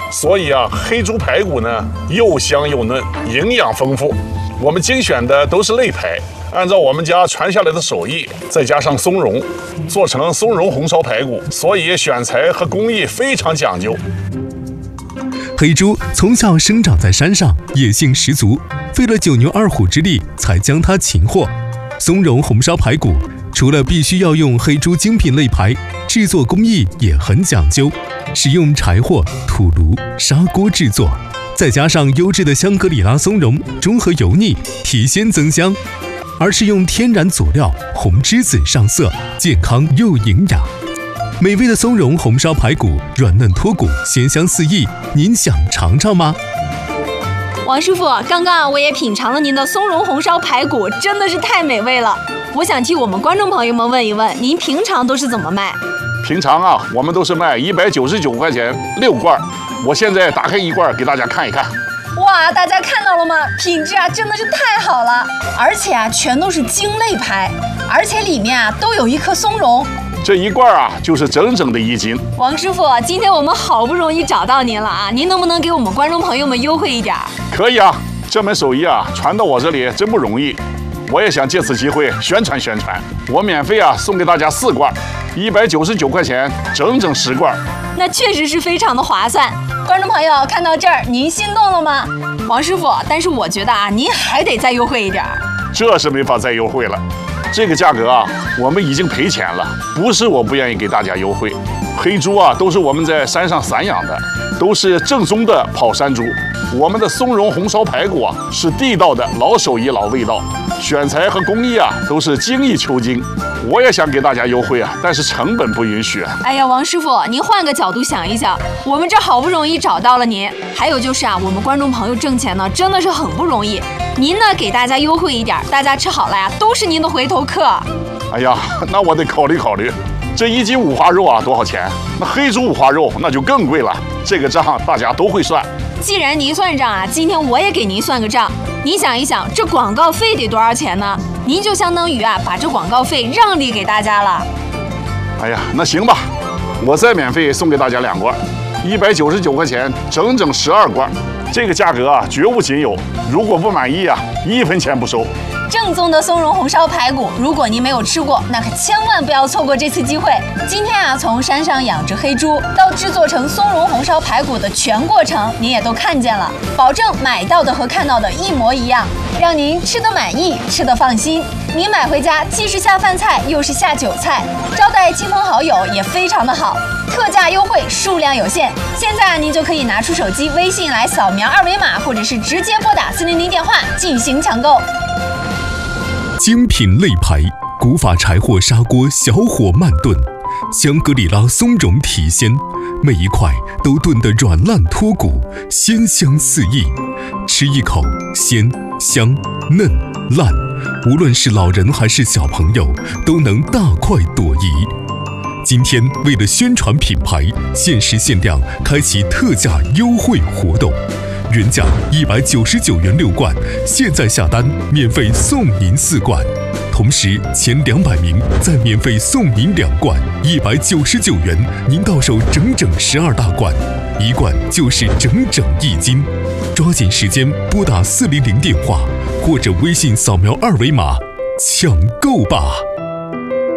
所以啊，黑猪排骨呢又香又嫩，营养丰富。我们精选的都是肋排，按照我们家传下来的手艺，再加上松茸，做成松茸红烧排骨，所以选材和工艺非常讲究。 黑猪从小生长在山上，野性十足，费了九牛二虎之力才将它擒获。松茸红烧排骨除了必须要用黑猪精品肋排，制作工艺也很讲究，使用柴火、土炉、砂锅制作，再加上优质的香格里拉松茸，中和油腻，提鲜增香，而是用天然佐料红栀子上色，健康又营养。美味的松茸红烧排骨，软嫩脱骨，鲜香四溢，您想尝尝吗？ 王师傅，刚刚我也品尝了您的松茸红烧排骨，真的是太美味了。我想替我们观众朋友们问一问，您平常都是怎么卖？ 平常啊，我们都是卖199块钱6罐，我现在打开一罐给大家看一看。 哇，大家看到了吗？品质啊真的是太好了，而且啊全都是精肋排，而且里面啊都有一颗松茸。 这一罐啊就是整整的1斤。 王师傅，今天我们好不容易找到您了啊，您能不能给我们观众朋友们优惠一点？ 可以啊，这门手艺啊传到我这里真不容易，我也想借此机会宣传宣传。我免费啊送给大家4罐，199块钱，整整10罐。 那确实是非常的划算。观众朋友看到这儿，您心动了吗？王师傅，但是我觉得啊，您还得再优惠一点。 这是没法再优惠了，这个价格啊，我们已经赔钱了。不是我不愿意给大家优惠，黑猪啊都是我们在山上散养的，都是正宗的跑山猪。我们的松茸红烧排骨啊是地道的老手艺老味道，选材和工艺啊都是精益求精。我也想给大家优惠啊，但是成本不允许啊。 哎呀，王师傅，您换个角度想一想，我们这好不容易找到了您，还有就是啊，我们观众朋友挣钱呢真的是很不容易。您呢给大家优惠一点，大家吃好了呀，都是您的回头客。 哎呀，那我得考虑考虑。这1斤五花肉啊多少钱？那黑猪五花肉那就更贵了，这个账大家都会算。 既然您算账啊，今天我也给您算个账。您想一想，这广告费得多少钱呢？您就相当于啊把这广告费让利给大家了。 哎呀，那行吧，我再免费送给大家2罐，199块钱，整整12罐。这个价格啊绝无仅有，如果不满意啊，1分钱不收。 正宗的松茸红烧排骨，如果您没有吃过，那可千万不要错过这次机会。今天啊，从山上养殖黑猪到制作成松茸红烧排骨的全过程，您也都看见了，保证买到的和看到的一模一样，让您吃得满意，吃得放心。您买回家既是下饭菜，又是下酒菜，招待亲朋好友也非常的好。特价优惠，数量有限，现在您就可以拿出手机微信来扫描2维码，或者是直接拨打400电话进行抢购。 精品肋排，古法柴火砂锅小火慢炖，香格里拉松茸提鲜，每一块都炖得软烂脱骨，鲜香四溢。吃一口，鲜香嫩烂，无论是老人还是小朋友，都能大快朵颐。今天为了宣传品牌，限时限量开启特价优惠活动，原价199元6罐，现在下单免费送您4罐，同时前200名再免费送您2罐，199元您到手整整12大罐，1罐就是整整1斤。抓紧时间拨打400电话，或者微信扫描2维码抢购吧。